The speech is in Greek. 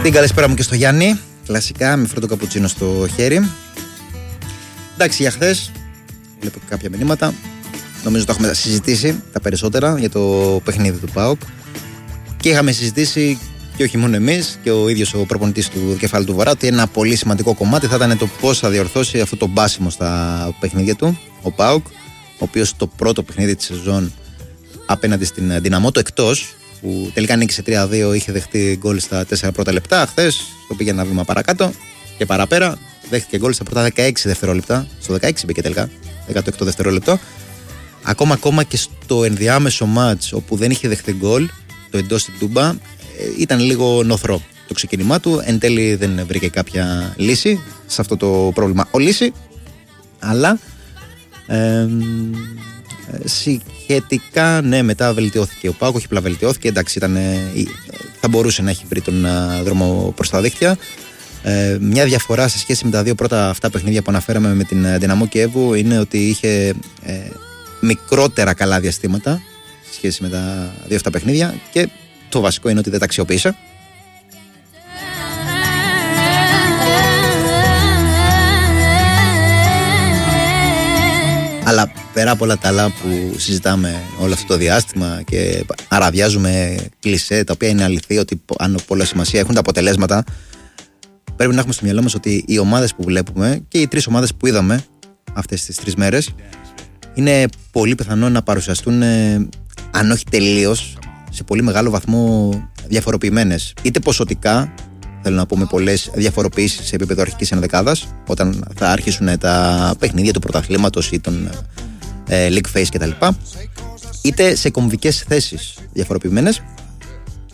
Την καλησπέρα μου και στο Γιάννη. Κλασικά με φρέντο καπουτσίνο στο χέρι. Εντάξει, για χθες βλέπω κάποια μηνύματα. Νομίζω το έχουμε συζητήσει τα περισσότερα για το παιχνίδι του ΠΑΟΚ. Και είχαμε συζητήσει και όχι μόνο εμείς και ο ίδιος ο προπονητής του Κεφάλου του Βορρά ότι ένα πολύ σημαντικό κομμάτι θα ήταν το πώς θα διορθώσει αυτό το μπάσιμο στα παιχνίδια του ο ΠΑΟΚ, ο οποίος το πρώτο παιχνίδι της σεζόν απέναντι στην Δυναμό, το εκτός, που τελικά νίκησε 3-2, είχε δεχτεί γκολ στα 4 πρώτα λεπτά. Χθες το πήγε ένα βήμα παρακάτω και παραπέρα. Δέχτηκε γκολ στα πρώτα 16 δευτερόλεπτα. Στο 16 μπήκε τελικά, 16 δευτερόλεπτο. Ακόμα και στο ενδιάμεσο μάτς όπου δεν είχε δεχτεί γκολ, το εντός στην Τούμπα, ήταν λίγο νοθρό το ξεκίνημά του. Εν τέλει δεν βρήκε κάποια λύση σε αυτό το πρόβλημα ο Λύση, αλλά σχετικά ναι, μετά βελτιώθηκε ο ΠΑΟΚ, όχι απλά βελτιώθηκε, εντάξει, θα μπορούσε να έχει βρει τον δρόμο προς τα δίχτυα. Μια διαφορά σε σχέση με τα δύο πρώτα αυτά παιχνίδια που αναφέραμε με την Δυναμό Κιέβου είναι ότι είχε μικρότερα καλά διαστήματα σε σχέση με τα δύο αυτά παιχνίδια και το βασικό είναι ότι δεν τα αξιοποίησε. Αλλά πέρα από όλα τα άλλα που συζητάμε όλο αυτό το διάστημα και αραδιάζουμε κλισέ τα οποία είναι αληθή ότι αν πολλά σημασία έχουν τα αποτελέσματα, πρέπει να έχουμε στο μυαλό μας ότι οι ομάδες που βλέπουμε και οι τρεις ομάδες που είδαμε αυτές τις 3 μέρες είναι πολύ πιθανό να παρουσιαστούν, αν όχι τελείως, σε πολύ μεγάλο βαθμό διαφοροποιημένες. Είτε ποσοτικά, θέλω να πούμε, πολλές διαφοροποιήσεις σε επίπεδο αρχικής ενδεκάδας, όταν θα αρχίσουν τα παιχνίδια του πρωταθλήματος ή των League Phase κτλ. Είτε σε κομβικές θέσεις διαφοροποιημένες.